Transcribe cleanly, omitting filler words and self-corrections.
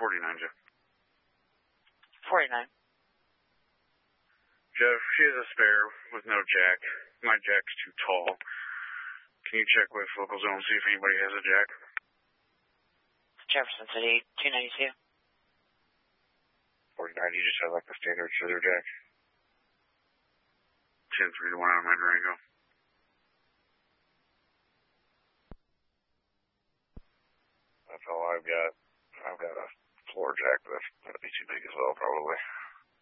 Jeff. 49. Jeff, she has a spare with no jack. My jack's too tall. Can you check with local zone, see if anybody has a jack? Jefferson City, 292. 49, you just have like the standard scissor jack. 10-3 to 1 out of my Durango. That's all I've got. I've got a floor jack, but that's going to be too big as well, probably.